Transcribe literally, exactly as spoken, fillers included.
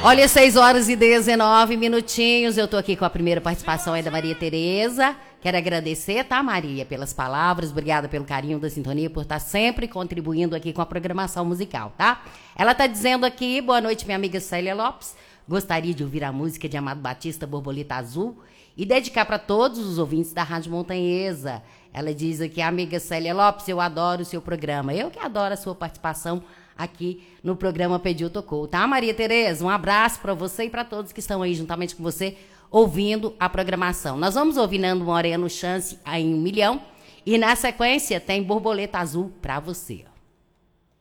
Olha, seis horas e dezenove minutinhos. Eu tô aqui com a primeira participação aí da Maria Tereza. Quero agradecer, tá, Maria, pelas palavras. Obrigada pelo carinho da sintonia, por estar sempre contribuindo aqui com a programação musical, tá? Ela tá dizendo aqui, boa noite, minha amiga Célia Lopes. Gostaria de ouvir a música de Amado Batista, Borboleta Azul, e dedicar para todos os ouvintes da Rádio Montanhesa. Ela diz aqui, amiga Célia Lopes, eu adoro o seu programa. Eu que adoro a sua participação aqui no programa Pediu Tocou, tá, Maria Tereza? Um abraço para você e para todos que estão aí juntamente com você ouvindo a programação. Nós vamos ouvir Nando Moreno, Chance em um milhão, e na sequência tem Borboleta Azul para você.